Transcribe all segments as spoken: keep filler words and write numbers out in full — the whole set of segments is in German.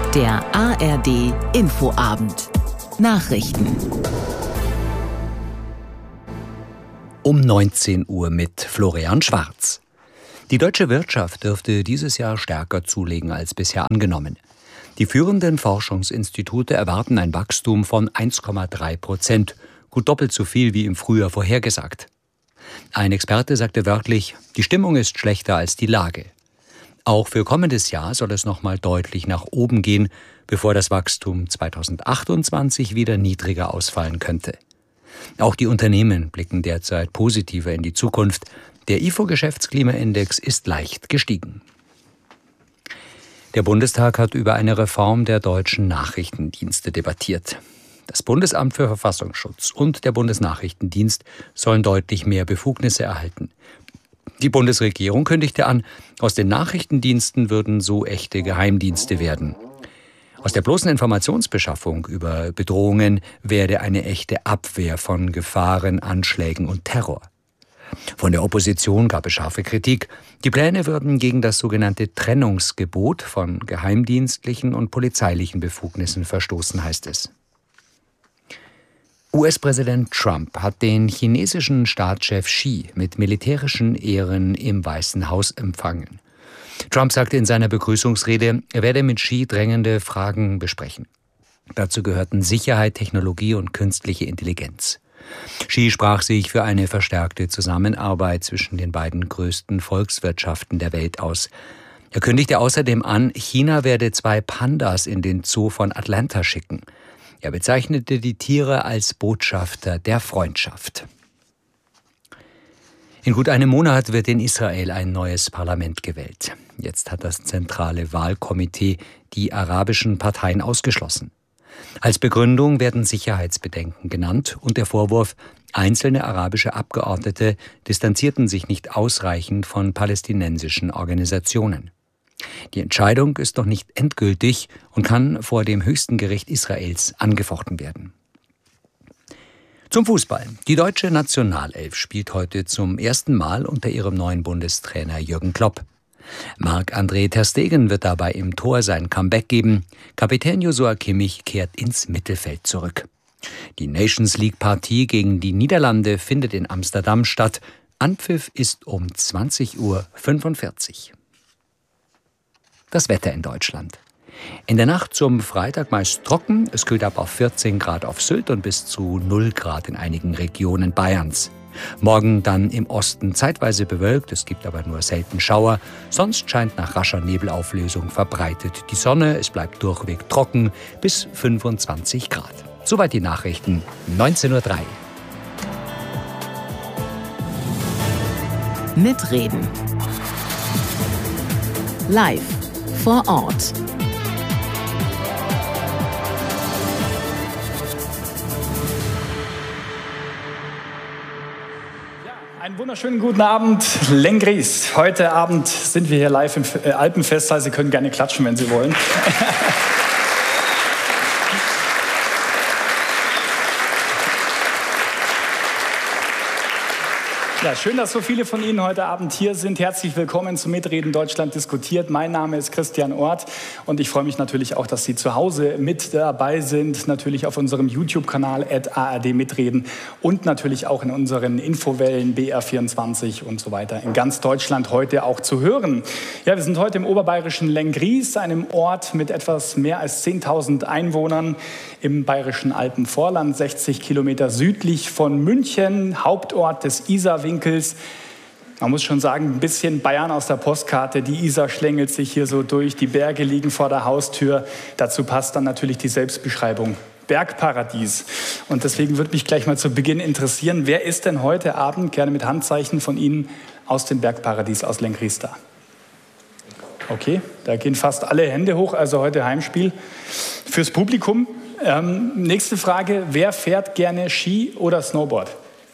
Der A R D Infoabend. Nachrichten. Um neunzehn Uhr mit Florian Schwarz. Die deutsche Wirtschaft dürfte dieses Jahr stärker zulegen als bisher angenommen. Die führenden Forschungsinstitute erwarten ein Wachstum von eins Komma drei Prozent, gut doppelt so viel wie im Frühjahr vorhergesagt. Ein Experte sagte wörtlich, die Stimmung ist schlechter als die Lage. Auch für kommendes Jahr soll es noch mal deutlich nach oben gehen, bevor das Wachstum zweitausendachtundzwanzig wieder niedriger ausfallen könnte. Auch die Unternehmen blicken derzeit positiver in die Zukunft. Der I F O-Geschäftsklimaindex ist leicht gestiegen. Der Bundestag hat über eine Reform der deutschen Nachrichtendienste debattiert. Das Bundesamt für Verfassungsschutz und der Bundesnachrichtendienst sollen deutlich mehr Befugnisse erhalten. Die Bundesregierung kündigte an, aus den Nachrichtendiensten würden so echte Geheimdienste werden. Aus der bloßen Informationsbeschaffung über Bedrohungen werde eine echte Abwehr von Gefahren, Anschlägen und Terror. Von der Opposition gab es scharfe Kritik. Die Pläne würden gegen das sogenannte Trennungsgebot von geheimdienstlichen und polizeilichen Befugnissen verstoßen, heißt es. U S-Präsident Trump hat den chinesischen Staatschef Xi mit militärischen Ehren im Weißen Haus empfangen. Trump sagte in seiner Begrüßungsrede, er werde mit Xi drängende Fragen besprechen. Dazu gehörten Sicherheit, Technologie und künstliche Intelligenz. Xi sprach sich für eine verstärkte Zusammenarbeit zwischen den beiden größten Volkswirtschaften der Welt aus. Er kündigte außerdem an, China werde zwei Pandas in den Zoo von Atlanta schicken. Er bezeichnete die Tiere als Botschafter der Freundschaft. In gut einem Monat wird in Israel ein neues Parlament gewählt. Jetzt hat das zentrale Wahlkomitee die arabischen Parteien ausgeschlossen. Als Begründung werden Sicherheitsbedenken genannt und der Vorwurf, einzelne arabische Abgeordnete distanzierten sich nicht ausreichend von palästinensischen Organisationen. Die Entscheidung ist noch nicht endgültig und kann vor dem höchsten Gericht Israels angefochten werden. Zum Fußball. Die deutsche Nationalelf spielt heute zum ersten Mal unter ihrem neuen Bundestrainer Jürgen Klopp. Marc-André ter Stegen wird dabei im Tor sein Comeback geben. Kapitän Joshua Kimmich kehrt ins Mittelfeld zurück. Die Nations-League-Partie gegen die Niederlande findet in Amsterdam statt. Anpfiff ist um zwanzig Uhr fünfundvierzig. Das Wetter in Deutschland. In der Nacht zum Freitag meist trocken, es kühlt ab auf vierzehn Grad auf Sylt und bis zu null Grad in einigen Regionen Bayerns. Morgen dann im Osten zeitweise bewölkt, es gibt aber nur selten Schauer. Sonst scheint nach rascher Nebelauflösung verbreitet die Sonne, es bleibt durchweg trocken bis fünfundzwanzig Grad. Soweit die Nachrichten, neunzehn Uhr drei. Mitreden. Live vor Ort. Einen wunderschönen guten Abend, Lenggries. Heute Abend sind wir hier live im Alpenfestsaal. Sie können gerne klatschen, wenn Sie wollen. Ja, schön, dass so viele von Ihnen heute Abend hier sind. Herzlich willkommen zu Mitreden Deutschland diskutiert. Mein Name ist Christian Orth und ich freue mich natürlich auch, dass Sie zu Hause mit dabei sind. Natürlich auf unserem YouTube-Kanal at A R D Mitreden und natürlich auch in unseren Infowellen B R vierundzwanzig und so weiter in ganz Deutschland heute auch zu hören. Ja, wir sind heute im oberbayerischen Lenggries, einem Ort mit etwas mehr als zehntausend Einwohnern im bayerischen Alpenvorland, sechzig Kilometer südlich von München, Hauptort des Isarwinkels. Man muss schon sagen, ein bisschen Bayern aus der Postkarte. Die Isar schlängelt sich hier so durch, die Berge liegen vor der Haustür. Dazu passt dann natürlich die Selbstbeschreibung. Bergparadies. Und deswegen würde mich gleich mal zu Beginn interessieren, wer ist denn heute Abend, gerne mit Handzeichen von Ihnen, aus dem Bergparadies, aus Lenggries da? Okay, da gehen fast alle Hände hoch, also heute Heimspiel. Fürs Publikum, ähm, nächste Frage, wer fährt gerne Ski oder Snowboard?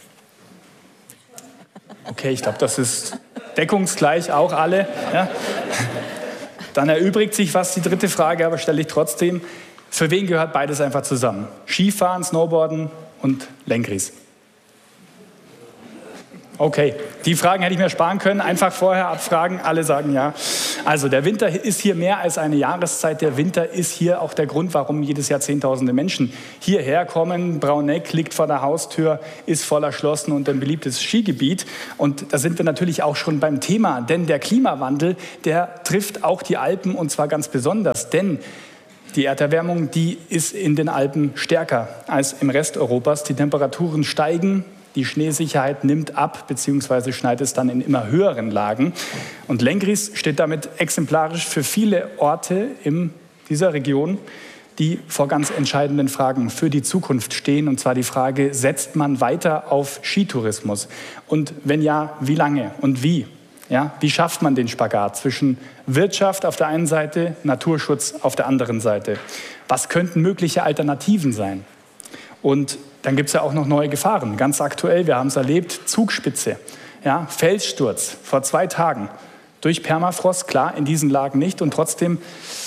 Okay, ich glaube, das ist deckungsgleich, auch alle. Ja. Dann erübrigt sich fast die dritte Frage, aber stelle ich trotzdem. Für wen gehört beides einfach zusammen? Skifahren, Snowboarden und Lenggries. Okay, die Fragen hätte ich mir sparen können. Einfach vorher abfragen, alle sagen ja. Also der Winter ist hier mehr als eine Jahreszeit. Der Winter ist hier auch der Grund, warum jedes Jahr Zehntausende Menschen hierher kommen. Braunegg liegt vor der Haustür, ist voll erschlossen und ein beliebtes Skigebiet. Und da sind wir natürlich auch schon beim Thema. Denn der Klimawandel, der trifft auch die Alpen und zwar ganz besonders. Denn die Erderwärmung, die ist in den Alpen stärker als im Rest Europas. Die Temperaturen steigen. Die Schneesicherheit nimmt ab, beziehungsweise schneit es dann in immer höheren Lagen. Und Lenggries steht damit exemplarisch für viele Orte in dieser Region, die vor ganz entscheidenden Fragen für die Zukunft stehen. Und zwar die Frage, setzt man weiter auf Skitourismus? Und wenn ja, wie lange und wie? Ja, wie schafft man den Spagat zwischen Wirtschaft auf der einen Seite, Naturschutz auf der anderen Seite? Was könnten mögliche Alternativen sein? Und dann gibt es ja auch noch neue Gefahren. Ganz aktuell, wir haben es erlebt, Zugspitze, ja, Felssturz vor zwei Tagen. Durch Permafrost, klar, in diesen Lagen nicht. Und trotzdem,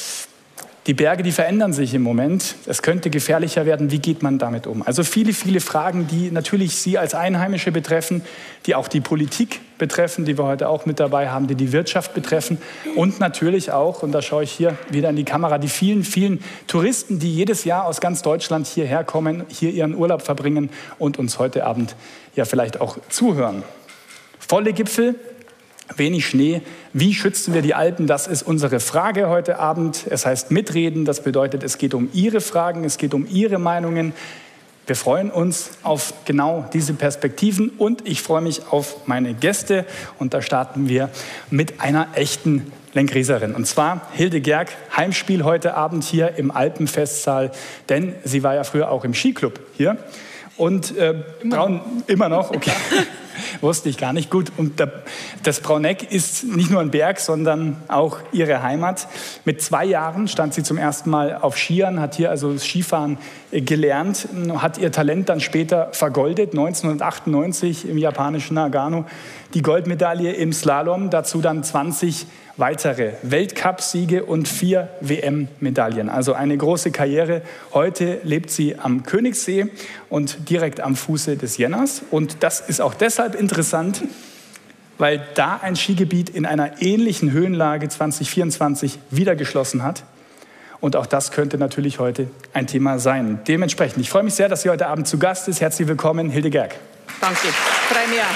die Berge, die verändern sich im Moment. Es könnte gefährlicher werden. Wie geht man damit um? Also viele, viele Fragen, die natürlich Sie als Einheimische betreffen, die auch die Politik betreffen, die wir heute auch mit dabei haben, die die Wirtschaft betreffen. Und natürlich auch, und da schaue ich hier wieder in die Kamera, die vielen, vielen Touristen, die jedes Jahr aus ganz Deutschland hierher kommen, hier ihren Urlaub verbringen und uns heute Abend ja vielleicht auch zuhören. Volle Gipfel, wenig Schnee. Wie schützen wir die Alpen? Das ist unsere Frage heute Abend. Es heißt mitreden. Das bedeutet, es geht um Ihre Fragen, es geht um Ihre Meinungen. Wir freuen uns auf genau diese Perspektiven und ich freue mich auf meine Gäste. Und da starten wir mit einer echten Lengrieserin. Und zwar Hilde Gerg, Heimspiel heute Abend hier im Alpenfestsaal. Denn sie war ja früher auch im Skiclub hier. Und äh, immer, Braun, immer noch, okay. Wusste ich gar nicht. Gut, und der, das Braunegg ist nicht nur ein Berg, sondern auch ihre Heimat. Mit zwei Jahren stand sie zum ersten Mal auf Skiern, hat hier also das Skifahren gelernt, hat ihr Talent dann später vergoldet, neunzehnhundertachtundneunzig im japanischen Nagano, die Goldmedaille im Slalom, dazu dann zwanzig weitere Weltcupsiege und vier W M-Medaillen. Also eine große Karriere. Heute lebt sie am Königssee und direkt am Fuße des Jenners. Und das ist auch deshalb interessant, weil da ein Skigebiet in einer ähnlichen Höhenlage zwanzig vierundzwanzig wieder geschlossen hat. Und auch das könnte natürlich heute ein Thema sein. Dementsprechend, ich freue mich sehr, dass sie heute Abend zu Gast ist. Herzlich willkommen, Hilde Gerg. Danke. Freue mich.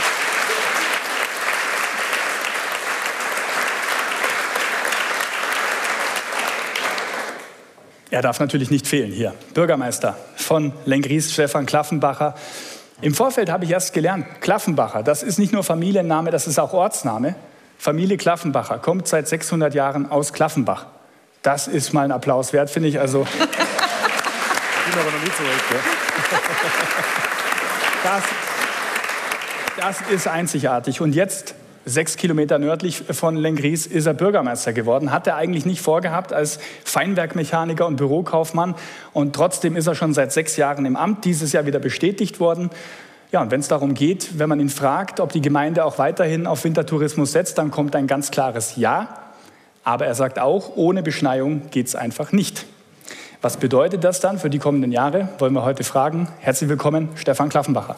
Er darf natürlich nicht fehlen hier. Bürgermeister von Lenggries, Stefan Klaffenbacher. Im Vorfeld habe ich erst gelernt, Klaffenbacher, das ist nicht nur Familienname, das ist auch Ortsname. Familie Klaffenbacher kommt seit sechshundert Jahren aus Klaffenbach. Das ist mal ein Applaus wert, finde ich. Also, ich bin aber noch nie zurück. Das, das ist einzigartig. Und jetzt, sechs Kilometer nördlich von Lenggries, ist er Bürgermeister geworden. Hat er eigentlich nicht vorgehabt als Feinwerkmechaniker und Bürokaufmann. Und trotzdem ist er schon seit sechs Jahren im Amt, dieses Jahr wieder bestätigt worden. Ja, und wenn es darum geht, wenn man ihn fragt, ob die Gemeinde auch weiterhin auf Wintertourismus setzt, dann kommt ein ganz klares Ja. Aber er sagt auch, ohne Beschneiung geht es einfach nicht. Was bedeutet das dann für die kommenden Jahre? Wollen wir heute fragen. Herzlich willkommen, Stefan Klaffenbacher.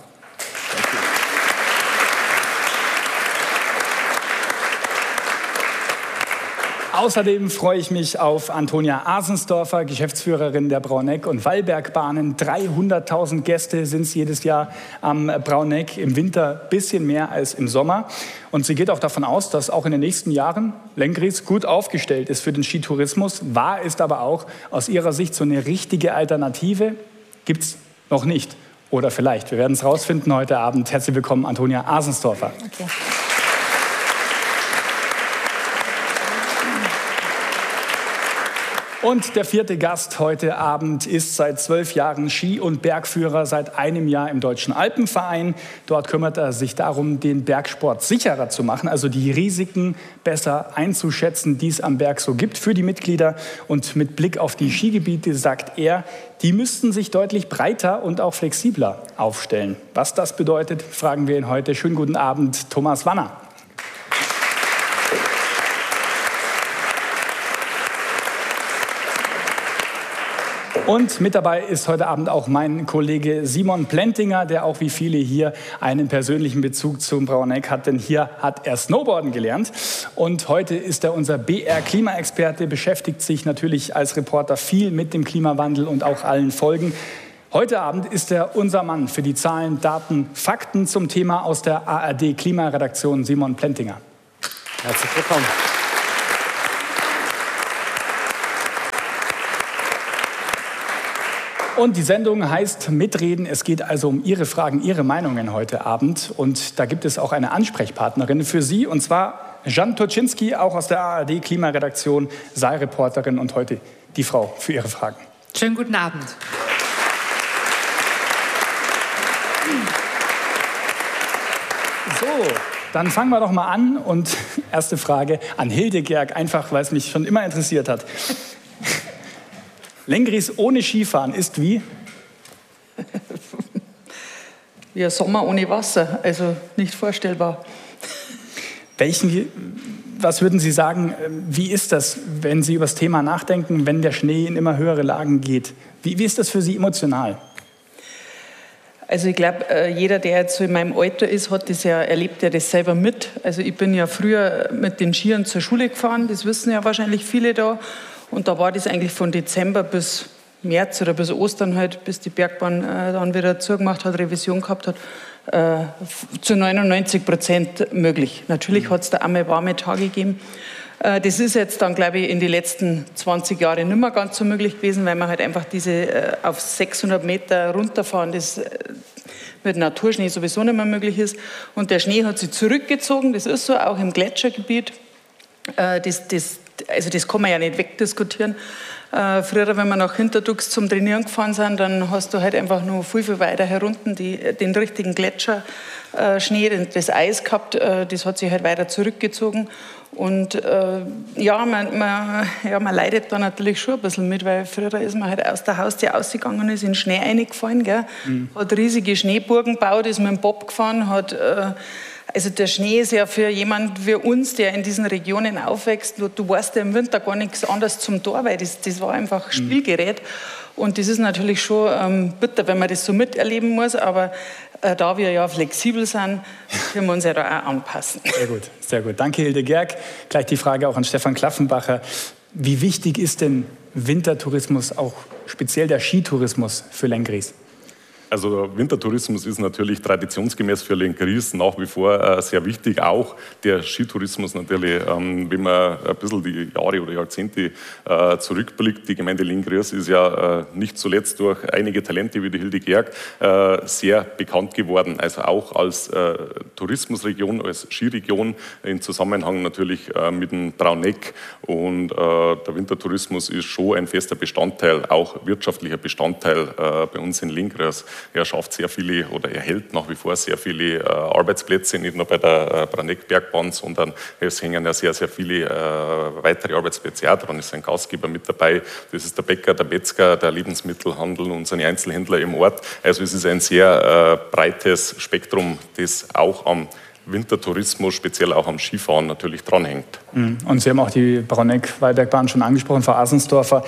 Außerdem freue ich mich auf Antonia Asensdorfer, Geschäftsführerin der Braunegg- und Wallbergbahnen. dreihunderttausend Gäste sind es jedes Jahr am Braunegg, im Winter ein bisschen mehr als im Sommer. Und sie geht auch davon aus, dass auch in den nächsten Jahren Lenggries gut aufgestellt ist für den Skitourismus. Wahr ist aber auch, aus ihrer Sicht so eine richtige Alternative gibt es noch nicht. Oder vielleicht, wir werden es rausfinden heute Abend. Herzlich willkommen, Antonia Asensdorfer. Okay. Und der vierte Gast heute Abend ist seit zwölf Jahren Ski- und Bergführer, seit einem Jahr im Deutschen Alpenverein. Dort kümmert er sich darum, den Bergsport sicherer zu machen, also die Risiken besser einzuschätzen, die es am Berg so gibt für die Mitglieder. Und mit Blick auf die Skigebiete sagt er, die müssten sich deutlich breiter und auch flexibler aufstellen. Was das bedeutet, fragen wir ihn heute. Schönen guten Abend, Thomas Wanner. Und mit dabei ist heute Abend auch mein Kollege Simon Plentinger, der auch wie viele hier einen persönlichen Bezug zum Braunegg hat, denn hier hat er Snowboarden gelernt. Und heute ist er unser B R-Klimaexperte, beschäftigt sich natürlich als Reporter viel mit dem Klimawandel und auch allen Folgen. Heute Abend ist er unser Mann für die Zahlen, Daten, Fakten zum Thema aus der A R D-Klimaredaktion, Simon Plentinger. Herzlich willkommen. Und die Sendung heißt Mitreden. Es geht also um Ihre Fragen, Ihre Meinungen heute Abend. Und da gibt es auch eine Ansprechpartnerin für Sie, und zwar Jan Toczynski, auch aus der A R D-Klimaredaktion, Saalreporterin und heute die Frau für Ihre Fragen. Schönen guten Abend. So, dann fangen wir doch mal an. Und erste Frage an Hilde Gerg, einfach weil es mich schon immer interessiert hat. Lenggries ohne Skifahren ist wie? Ja, Sommer ohne Wasser, also nicht vorstellbar. Welchen, was würden Sie sagen, wie ist das, wenn Sie über das Thema nachdenken, wenn der Schnee in immer höhere Lagen geht? Wie, wie ist das für Sie emotional? Also ich glaube, jeder, der jetzt so in meinem Alter ist, hat das ja, erlebt ja das selber mit. Also ich bin ja früher mit den Skiern zur Schule gefahren, das wissen ja wahrscheinlich viele da. Und da war das eigentlich von Dezember bis März oder bis Ostern halt, bis die Bergbahn äh, dann wieder zugemacht hat, Revision gehabt hat, äh, zu neunundneunzig Prozent möglich. Natürlich hat es da einmal warme Tage gegeben. Äh, das ist jetzt dann, glaube ich, in den letzten zwanzig Jahren nicht mehr ganz so möglich gewesen, weil man halt einfach diese äh, auf sechshundert Meter runterfahren, das äh, mit Naturschnee sowieso nicht mehr möglich ist. Und der Schnee hat sich zurückgezogen, das ist so, auch im Gletschergebiet. Äh, das, das Also das kann man ja nicht wegdiskutieren. Äh, früher, wenn wir nach Hinterdux zum Trainieren gefahren sind, dann hast du halt einfach nur viel, viel weiter herunten die, den richtigen Gletscherschnee, äh, das Eis gehabt, äh, das hat sich halt weiter zurückgezogen. Und äh, ja, man, man, ja, man leidet da natürlich schon ein bisschen mit, weil früher ist man halt aus der Haustür rausgegangen und ist in den Schnee reingefallen, gell? Mhm. Hat riesige Schneeburgen gebaut, ist mit dem Bob gefahren, hat... Äh, Also der Schnee ist ja für jemand wie uns, der in diesen Regionen aufwächst, du, du weißt ja im Winter gar nichts anderes zum Tor, weil das, das war einfach Spielgerät. Und das ist natürlich schon ähm, bitter, wenn man das so miterleben muss, aber äh, da wir ja flexibel sind, können wir uns ja da auch anpassen. Sehr gut, sehr gut. Danke, Hilde Gerg. Gleich die Frage auch an Stefan Klaffenbacher. Wie wichtig ist denn Wintertourismus, auch speziell der Skitourismus für Lenggries? Also der Wintertourismus ist natürlich traditionsgemäß für Lenggries nach wie vor äh, sehr wichtig. Auch der Skitourismus natürlich, ähm, wenn man ein bisschen die Jahre oder Jahrzehnte äh, zurückblickt. Die Gemeinde Lenggries ist ja äh, nicht zuletzt durch einige Talente wie die Hilde Gerg äh, sehr bekannt geworden. Also auch als äh, Tourismusregion, als Skiregion im Zusammenhang natürlich äh, mit dem Braunegg. Und äh, der Wintertourismus ist schon ein fester Bestandteil, auch wirtschaftlicher Bestandteil äh, bei uns in Lenggries. Er schafft sehr viele oder er hält nach wie vor sehr viele äh, Arbeitsplätze, nicht nur bei der äh, Braunegg-Bergbahn, sondern es hängen ja sehr, sehr viele äh, weitere Arbeitsplätze auch dran. Es ist ein Gastgeber mit dabei, das ist der Bäcker, der Metzger, der Lebensmittelhandel und seine Einzelhändler im Ort. Also es ist ein sehr äh, breites Spektrum, das auch am Wintertourismus, speziell auch am Skifahren natürlich dranhängt. Und Sie haben auch die Braunegg-Wallbergbahn schon angesprochen, Frau Asensdorfer.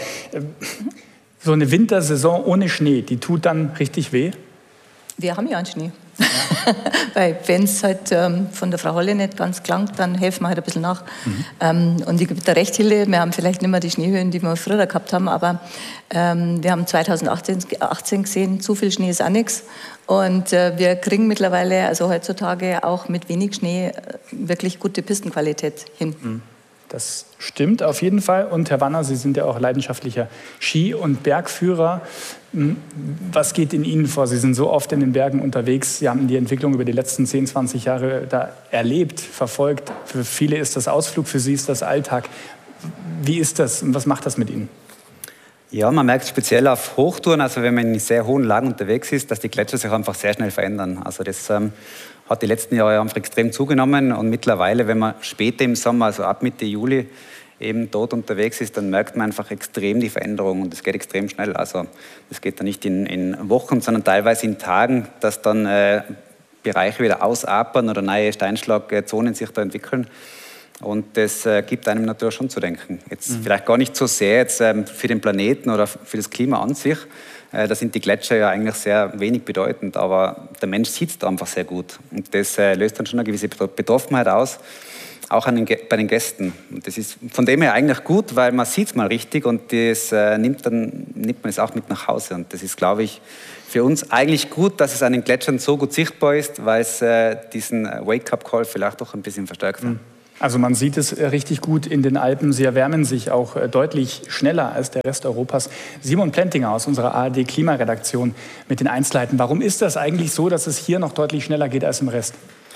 So eine Wintersaison ohne Schnee, die tut dann richtig weh? Wir haben ja einen Schnee. Ja. Weil wenn es halt ähm, von der Frau Holle nicht ganz klangt, dann helfen wir halt ein bisschen nach. Mhm. Ähm, und ich gebe da recht, Hilde, wir haben vielleicht nicht mehr die Schneehöhen, die wir früher gehabt haben, aber ähm, wir haben zweitausendachtzehn gesehen, zu viel Schnee ist auch nichts. Und äh, wir kriegen mittlerweile, also heutzutage auch mit wenig Schnee, äh, wirklich gute Pistenqualität hin. Mhm. Das stimmt auf jeden Fall. Und Herr Wanner, Sie sind ja auch leidenschaftlicher Ski- und Bergführer. Was geht in Ihnen vor? Sie sind so oft in den Bergen unterwegs. Sie haben die Entwicklung über die letzten zehn, zwanzig Jahre da erlebt, verfolgt. Für viele ist das Ausflug, für Sie ist das Alltag. Wie ist das und was macht das mit Ihnen? Ja, man merkt speziell auf Hochtouren, also wenn man in sehr hohen Lagen unterwegs ist, dass die Gletscher sich einfach sehr schnell verändern. Also das ähm, hat die letzten Jahre einfach extrem zugenommen und mittlerweile, wenn man später im Sommer, also ab Mitte Juli, eben dort unterwegs ist, dann merkt man einfach extrem die Veränderung und es geht extrem schnell. Also das geht dann nicht in, in Wochen, sondern teilweise in Tagen, dass dann äh, Bereiche wieder ausapern oder neue Steinschlagzonen sich da entwickeln. Und das äh, gibt einem natürlich schon zu denken. Jetzt mhm. vielleicht gar nicht so sehr jetzt, ähm, für den Planeten oder für das Klima an sich. Äh, da sind die Gletscher ja eigentlich sehr wenig bedeutend, aber der Mensch sieht es da einfach sehr gut. Und das äh, löst dann schon eine gewisse Betroffenheit aus, auch an den, bei den Gästen. Und das ist von dem her eigentlich gut, weil man sieht es mal richtig und das äh, nimmt, dann, nimmt man es auch mit nach Hause. Und das ist, glaube ich, für uns eigentlich gut, dass es an den Gletschern so gut sichtbar ist, weil es äh, diesen Wake-up-Call vielleicht doch ein bisschen verstärkt hat. Also man sieht es richtig gut in den Alpen. Sie erwärmen sich auch deutlich schneller als der Rest Europas. Simon Plentinger aus unserer A R D-Klimaredaktion mit den Einzelheiten. Warum ist das eigentlich so, dass es hier noch deutlich schneller geht als im Rest?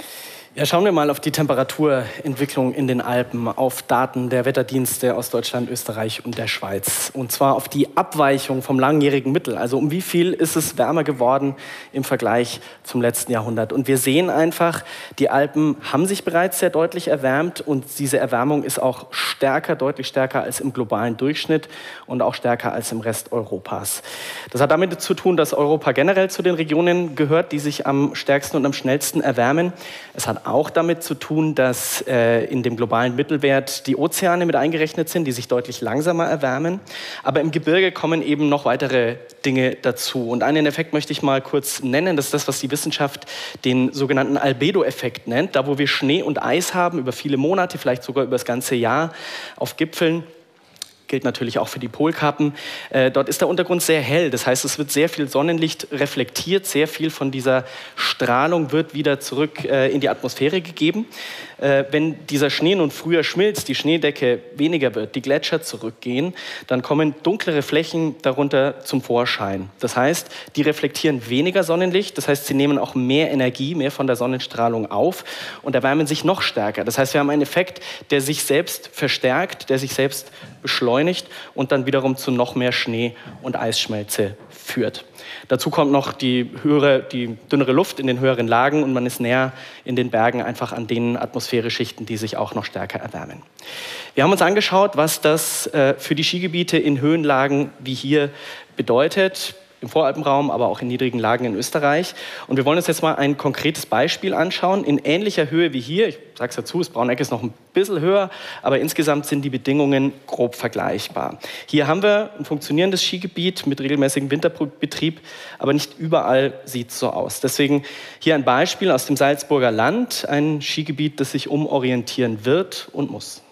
Ja, schauen wir mal auf die Temperaturentwicklung in den Alpen, auf Daten der Wetterdienste aus Deutschland, Österreich und der Schweiz. Und zwar auf die Abweichung vom langjährigen Mittel. Also um wie viel ist es wärmer geworden im Vergleich zum letzten Jahrhundert. Und wir sehen einfach, die Alpen haben sich bereits sehr deutlich erwärmt und diese Erwärmung ist auch stärker, deutlich stärker als im globalen Durchschnitt und auch stärker als im Rest Europas. Das hat damit zu tun, dass Europa generell zu den Regionen gehört, die sich am stärksten und am schnellsten erwärmen. Es hat auch damit zu tun, dass äh, in dem globalen Mittelwert die Ozeane mit eingerechnet sind, die sich deutlich langsamer erwärmen. Aber im Gebirge kommen eben noch weitere Dinge dazu. Und einen Effekt möchte ich mal kurz nennen. Das ist das, was die Wissenschaft den sogenannten Albedo-Effekt nennt. Da, wo wir Schnee und Eis haben, über viele Monate, vielleicht sogar über das ganze Jahr auf Gipfeln. Gilt natürlich auch für die Polkappen. Äh, dort ist der Untergrund sehr hell. Das heißt, es wird sehr viel Sonnenlicht reflektiert. Sehr viel von dieser Strahlung wird wieder zurück äh, in die Atmosphäre gegeben. Äh, wenn dieser Schnee nun früher schmilzt, die Schneedecke weniger wird, die Gletscher zurückgehen, dann kommen dunklere Flächen darunter zum Vorschein. Das heißt, die reflektieren weniger Sonnenlicht. Das heißt, sie nehmen auch mehr Energie, mehr von der Sonnenstrahlung auf und erwärmen sich noch stärker. Das heißt, wir haben einen Effekt, der sich selbst verstärkt, der sich selbst beschleunigt und dann wiederum zu noch mehr Schnee- und Eisschmelze führt. Dazu kommt noch die höhere, die dünnere Luft in den höheren Lagen und man ist näher in den Bergen einfach an den Atmosphäreschichten, die sich auch noch stärker erwärmen. Wir haben uns angeschaut, was das äh, für die Skigebiete in Höhenlagen wie hier bedeutet. Im Voralpenraum, aber auch in niedrigen Lagen in Österreich. Und wir wollen uns jetzt mal ein konkretes Beispiel anschauen, in ähnlicher Höhe wie hier. Ich sage es dazu, das Brauneck ist noch ein bisschen höher, aber insgesamt sind die Bedingungen grob vergleichbar. Hier haben wir ein funktionierendes Skigebiet mit regelmäßigem Winterbetrieb, aber nicht überall sieht es so aus. Deswegen hier ein Beispiel aus dem Salzburger Land, ein Skigebiet, das sich umorientieren wird und muss.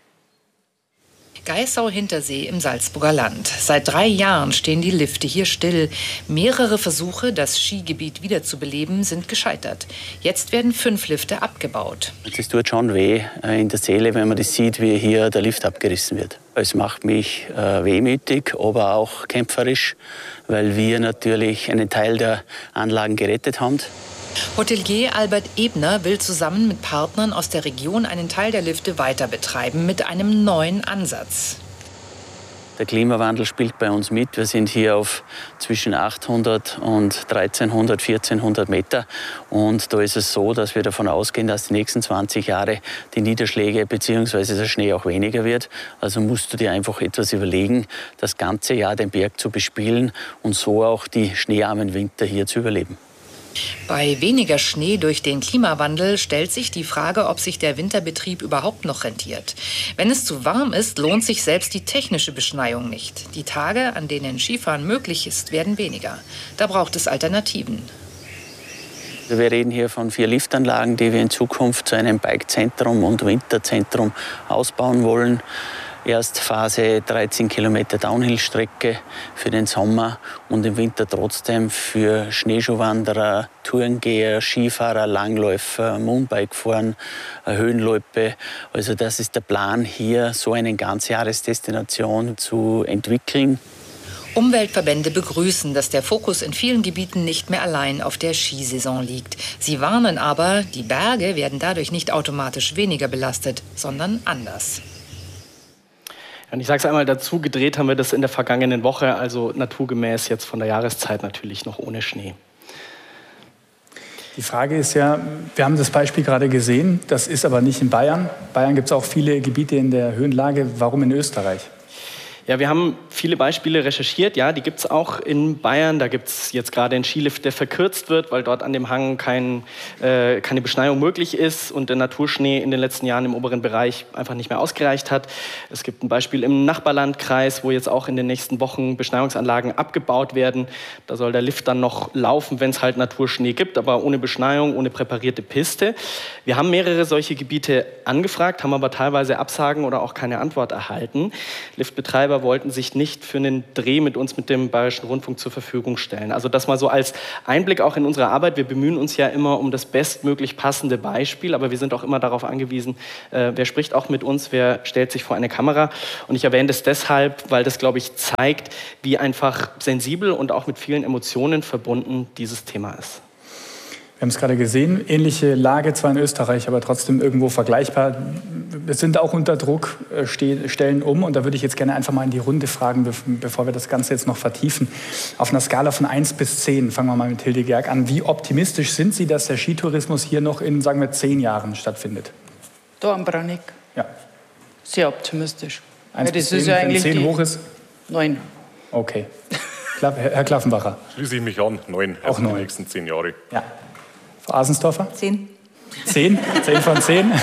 Geissau-Hintersee im Salzburger Land. Seit drei Jahren stehen die Lifte hier still. Mehrere Versuche, das Skigebiet wiederzubeleben, sind gescheitert. Jetzt werden fünf Lifte abgebaut. Es tut schon weh in der Seele, wenn man das sieht, wie hier der Lift abgerissen wird. Es macht mich äh, wehmütig, aber auch kämpferisch, weil wir natürlich einen Teil der Anlagen gerettet haben. Hotelier Albert Ebner will zusammen mit Partnern aus der Region einen Teil der Lifte weiter betreiben mit einem neuen Ansatz. Der Klimawandel spielt bei uns mit. Wir sind hier auf zwischen achthundert und dreizehnhundert, vierzehnhundert Meter. Und da ist es so, dass wir davon ausgehen, dass die nächsten zwanzig Jahre die Niederschläge bzw. der Schnee auch weniger wird. Also musst du dir einfach etwas überlegen, das ganze Jahr den Berg zu bespielen und so auch die schneearmen Winter hier zu überleben. Bei weniger Schnee durch den Klimawandel stellt sich die Frage, ob sich der Winterbetrieb überhaupt noch rentiert. Wenn es zu warm ist, lohnt sich selbst die technische Beschneiung nicht. Die Tage, an denen Skifahren möglich ist, werden weniger. Da braucht es Alternativen. Wir reden hier von vier Liftanlagen, die wir in Zukunft zu einem Bike-Zentrum und Winterzentrum ausbauen wollen. Erst Phase dreizehn Kilometer Downhill-Strecke für den Sommer und im Winter trotzdem für Schneeschuhwanderer, Tourengeher, Skifahrer, Langläufer, Mountainbikefahren, Höhenloipe. Also das ist der Plan, hier so eine Ganzjahresdestination zu entwickeln. Umweltverbände begrüßen, dass der Fokus in vielen Gebieten nicht mehr allein auf der Skisaison liegt. Sie warnen aber, die Berge werden dadurch nicht automatisch weniger belastet, sondern anders. Und ich sage es einmal dazu, gedreht haben wir das in der vergangenen Woche, also naturgemäß jetzt von der Jahreszeit natürlich noch ohne Schnee. Die Frage ist ja, wir haben das Beispiel gerade gesehen, das ist aber nicht in Bayern. In Bayern gibt es auch viele Gebiete in der Höhenlage. Warum in Österreich? Ja, wir haben viele Beispiele recherchiert. Ja, die gibt es auch in Bayern. Da gibt es jetzt gerade einen Skilift, der verkürzt wird, weil dort an dem Hang kein, äh, keine Beschneiung möglich ist und der Naturschnee in den letzten Jahren im oberen Bereich einfach nicht mehr ausgereicht hat. Es gibt ein Beispiel im Nachbarlandkreis, wo jetzt auch in den nächsten Wochen Beschneiungsanlagen abgebaut werden. Da soll der Lift dann noch laufen, wenn es halt Naturschnee gibt, aber ohne Beschneiung, ohne präparierte Piste. Wir haben mehrere solche Gebiete angefragt, haben aber teilweise Absagen oder auch keine Antwort erhalten. Liftbetreiber wollten sich nicht für einen Dreh mit uns, mit dem Bayerischen Rundfunk zur Verfügung stellen. Also das mal so als Einblick auch in unsere Arbeit. Wir bemühen uns ja immer um das bestmöglich passende Beispiel, aber wir sind auch immer darauf angewiesen, äh, wer spricht auch mit uns, wer stellt sich vor eine Kamera. Und ich erwähne das deshalb, weil das, glaube ich, zeigt, wie einfach sensibel und auch mit vielen Emotionen verbunden dieses Thema ist. Wir haben es gerade gesehen, ähnliche Lage zwar in Österreich, aber trotzdem irgendwo vergleichbar. Wir sind auch unter Druck, stellen um und da würde ich jetzt gerne einfach mal in die Runde fragen, bevor wir das Ganze jetzt noch vertiefen. Auf einer Skala von eins bis zehn, fangen wir mal mit Hilde Gerg an. Wie optimistisch sind Sie, dass der Skitourismus hier noch in, sagen wir, zehn Jahren stattfindet? Da am Branik? Ja. Sehr optimistisch. eins bis zehn, wenn zehn hoch ist? neun. Okay. Herr Klaffenbacher? Schließe ich mich an, neun. Auch also neun. Die nächsten zehn Jahre. Ja. Frau Asensdorfer? Zehn. Zehn? Zehn von zehn?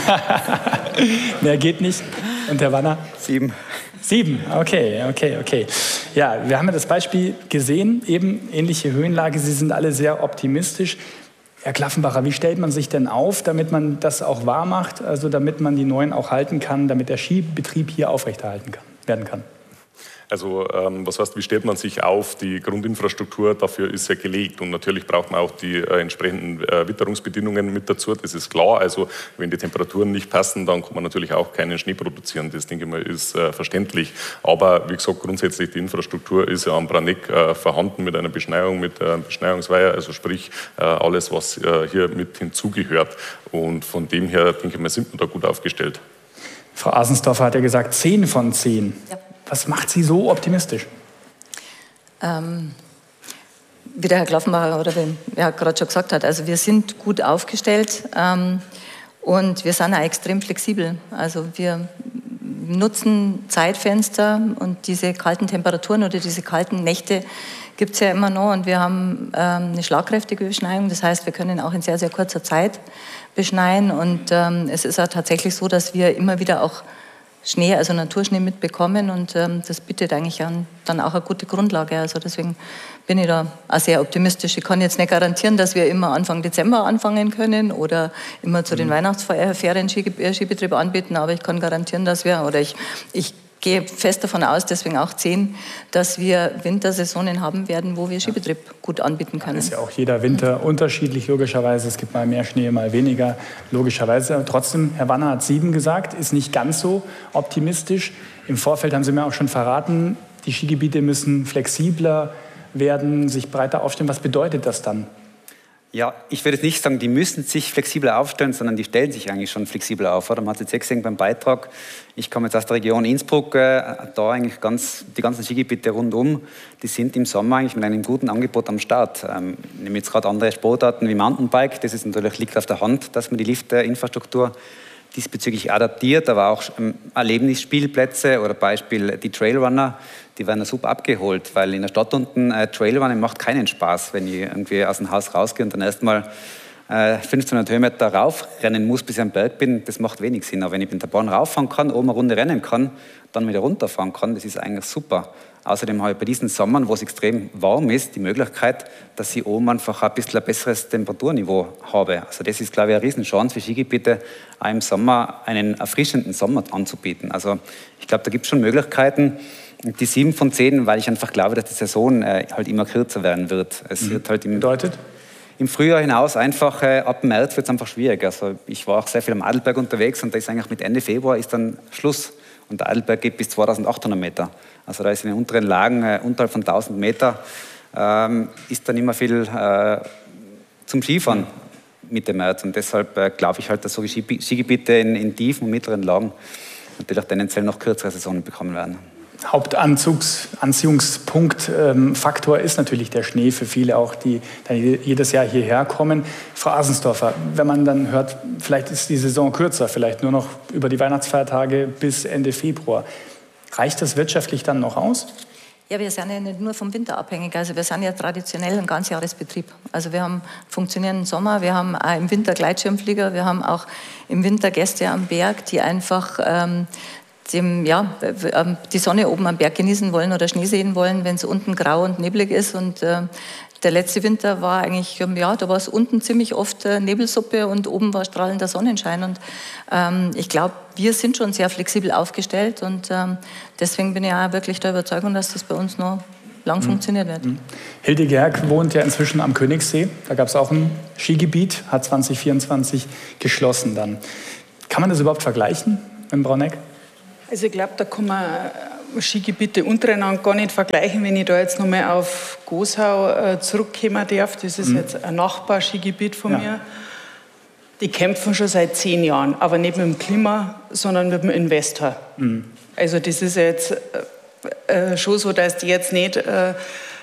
Mehr geht nicht. Und Herr Wanner? Sieben. Sieben, okay, okay, okay. Ja, wir haben ja das Beispiel gesehen, eben ähnliche Höhenlage. Sie sind alle sehr optimistisch. Herr Klaffenbacher, wie stellt man sich denn auf, damit man das auch wahr macht, also damit man die Neuen auch halten kann, damit der Skibetrieb hier aufrechterhalten kann, werden kann? Also ähm, was heißt, wie stellt man sich auf? Die Grundinfrastruktur dafür ist ja gelegt und natürlich braucht man auch die äh, entsprechenden äh, Witterungsbedingungen mit dazu, das ist klar. Also wenn die Temperaturen nicht passen, dann kann man natürlich auch keinen Schnee produzieren, das denke ich mal ist äh, verständlich. Aber wie gesagt, grundsätzlich die Infrastruktur ist ja am Branik äh, vorhanden mit einer Beschneiung, mit äh, Beschneiungsweiher, also sprich äh, alles, was äh, hier mit hinzugehört. Und von dem her, denke ich mal, sind wir da gut aufgestellt. Frau Asensdorfer hat ja gesagt, zehn von zehn. Ja. Was macht Sie so optimistisch? Ähm, wie der Herr Klaffenbacher oder wie er gerade schon gesagt hat, also wir sind gut aufgestellt ähm, und wir sind auch extrem flexibel. Also wir nutzen Zeitfenster und diese kalten Temperaturen oder diese kalten Nächte gibt es ja immer noch und wir haben ähm, eine schlagkräftige Beschneiung. Das heißt, wir können auch in sehr, sehr kurzer Zeit beschneien und ähm, es ist auch tatsächlich so, dass wir immer wieder auch Schnee, also Naturschnee mitbekommen und ähm, das bietet eigentlich an, dann auch eine gute Grundlage. Also deswegen bin ich da auch sehr optimistisch. Ich kann jetzt nicht garantieren, dass wir immer Anfang Dezember anfangen können oder immer zu den mhm. Weihnachtsferien Skibetrieb anbieten, aber ich kann garantieren, dass wir, oder ich, ich gehe fest davon aus, deswegen auch zehn, dass wir Wintersaisonen haben werden, wo wir Skibetrieb gut anbieten können. Das ist ja auch jeder Winter unterschiedlich, logischerweise. Es gibt mal mehr Schnee, mal weniger, logischerweise. Trotzdem, Herr Wanner hat sieben gesagt, ist nicht ganz so optimistisch. Im Vorfeld haben Sie mir auch schon verraten, die Skigebiete müssen flexibler werden, sich breiter aufstellen. Was bedeutet das dann? Ja, ich würde jetzt nicht sagen, die müssen sich flexibler aufstellen, sondern die stellen sich eigentlich schon flexibler auf. Oder? Man hat jetzt gesehen beim Beitrag, ich komme jetzt aus der Region Innsbruck, äh, da eigentlich ganz, die ganzen Skigebiete rundum, die sind im Sommer eigentlich mit einem guten Angebot am Start. Ähm, ich nehme jetzt gerade andere Sportarten wie Mountainbike, das ist natürlich, liegt auf der Hand, dass man die Liftinfrastruktur diesbezüglich adaptiert, aber auch ähm, Erlebnisspielplätze oder Beispiel die Trailrunner, die werden super abgeholt, weil in der Stadt unten äh, Trailrunning macht keinen Spaß, wenn ich irgendwie aus dem Haus rausgehe und dann erstmal äh, fünfzehnhundert Höhenmeter raufrennen muss, bis ich am Berg bin, das macht wenig Sinn. Aber wenn ich mit der Bahn rauffahren kann, oben eine Runde rennen kann, dann wieder runterfahren kann, das ist eigentlich super. Außerdem habe ich bei diesen Sommern, wo es extrem warm ist, die Möglichkeit, dass ich oben einfach ein bisschen ein besseres Temperaturniveau habe. Also das ist, glaube ich, eine Riesenchance für Skigebiete, auch im Sommer einen erfrischenden Sommer anzubieten. Also ich glaube, da gibt es schon Möglichkeiten. Die sieben von zehn, weil ich einfach glaube, dass die Saison äh, halt immer kürzer werden wird. Es mhm. wird halt im, Bedeutet? Im Frühjahr hinaus einfach, äh, ab März wird es einfach schwierig. Also ich war auch sehr viel am Adelberg unterwegs und da ist eigentlich mit Ende Februar ist dann Schluss. Und der Adelberg geht bis zweitausendachthundert Meter. Also da ist in den unteren Lagen, äh, unterhalb von tausend Meter, ähm, ist dann immer viel äh, zum Skifahren Mitte März. Und deshalb äh, glaube ich halt, dass so Skigebiete in, in tiefen und mittleren Lagen natürlich tendenziell noch kürzere Saisonen bekommen werden. Hauptanziehungspunkt, ähm, Faktor ist natürlich der Schnee für viele auch, die dann jedes Jahr hierher kommen. Frau Asensdorfer, wenn man dann hört, vielleicht ist die Saison kürzer, vielleicht nur noch über die Weihnachtsfeiertage bis Ende Februar. Reicht das wirtschaftlich dann noch aus? Ja, wir sind ja nicht nur vom Winter abhängig. Also wir sind ja traditionell ein Ganzjahresbetrieb. Also wir haben funktionierenden Sommer, wir haben auch im Winter Gleitschirmflieger, wir haben auch im Winter Gäste am Berg, die einfach ähm, dem, ja, die Sonne oben am Berg genießen wollen oder Schnee sehen wollen, wenn es unten grau und neblig ist. Und äh, der letzte Winter war eigentlich, ja, da war es unten ziemlich oft äh, Nebelsuppe und oben war strahlender Sonnenschein. Und ähm, ich glaube, wir sind schon sehr flexibel aufgestellt und ähm, deswegen bin ich auch wirklich der Überzeugung, dass das bei uns noch lang mhm. funktioniert wird. Mhm. Hilde Gerg wohnt ja inzwischen am Königssee. Da gab es auch ein Skigebiet, hat zwanzig vierundzwanzig geschlossen dann. Kann man das überhaupt vergleichen in Braunegg? Also ich glaube, da kann man Skigebiete untereinander gar nicht vergleichen. Wenn ich da jetzt nochmal auf Goshau äh, zurückkommen darf, das ist mhm. jetzt ein Nachbarskigebiet von ja. mir. Die kämpfen schon seit zehn Jahren, aber nicht mit dem Klima, sondern mit dem Investor. Mhm. Also das ist jetzt äh, schon so, dass die jetzt nicht äh,